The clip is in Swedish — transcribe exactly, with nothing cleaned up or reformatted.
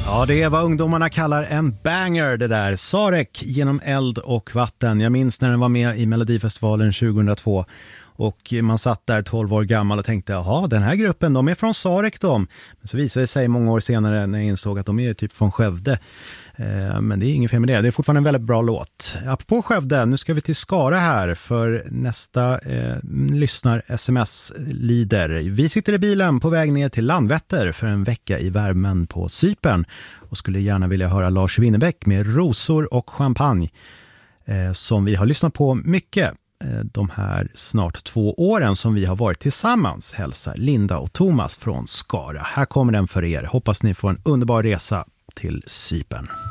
Ja, det är vad ungdomarna kallar en banger det där. Sarek genom eld och vatten. Jag minns när den var med i Melodifestivalen tjugohundratvå. Och man satt där tolv år gammal och tänkte, jaha, den här gruppen, de är från Sarek de. Men så visade det sig många år senare när jag insåg att de är typ från Skövde. Eh, men det är inget fel med det. Det är fortfarande en väldigt bra låt. Apropå Skövde, nu ska vi till Skara här för nästa eh, lyssnar-sms lyder. Vi sitter i bilen på väg ner till Landvetter för en vecka i värmen på Cypern och skulle gärna vilja höra Lars Winnerbäck med Rosor och champagne eh, som vi har lyssnat på mycket de här snart två åren som vi har varit tillsammans. Hälsar Linda och Thomas från Skara. Här kommer den för er. Hoppas ni får en underbar resa till Cypern.